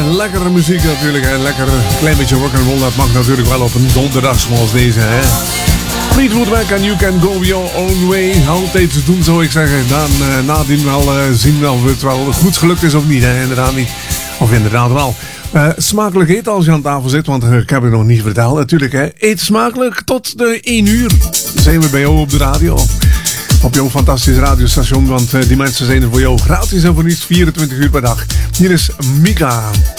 lekkere muziek natuurlijk. Hè. Lekker klein beetje rock'n'roll. Dat mag natuurlijk wel op een donderdag zoals deze. Hè. Fleetwood Mac en You Can Go Your Own Way. Altijd doen, zou ik zeggen. Dan nadien wel zien of het wel goed gelukt is of niet. Hè. Inderdaad niet. Of inderdaad wel. Smakelijk eten als je aan tafel zit. Want ik heb het nog niet verteld. Natuurlijk, hè. Eet smakelijk tot de 1 uur. Zijn we bij jou op de radio. Op jouw fantastische radiostation. Want die mensen zijn er voor jou gratis en voor niets 24 uur per dag. Hier is Mika.